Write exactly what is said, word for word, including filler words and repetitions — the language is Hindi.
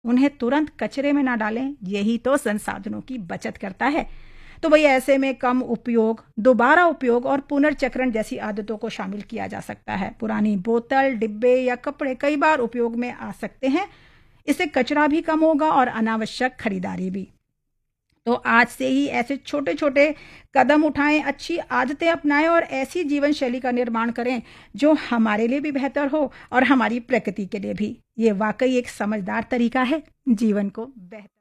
उन्हें तुरंत कचरे में ना डालें, यही तो संसाधनों की बचत करता है। तो वही ऐसे में कम उपयोग, दोबारा उपयोग और पुनर्चक्रण जैसी आदतों को शामिल किया जा सकता है। पुरानी बोतल, डिब्बे या कपड़े कई बार उपयोग में आ सकते हैं। इससे कचरा भी कम होगा और अनावश्यक खरीदारी भी। तो आज से ही ऐसे छोटे छोटे कदम उठाएं, अच्छी आदतें अपनाएं और ऐसी जीवन शैली का निर्माण करें जो हमारे लिए भी बेहतर हो और हमारी प्रकृति के लिए भी। ये वाकई एक समझदार तरीका है जीवन को बेहतर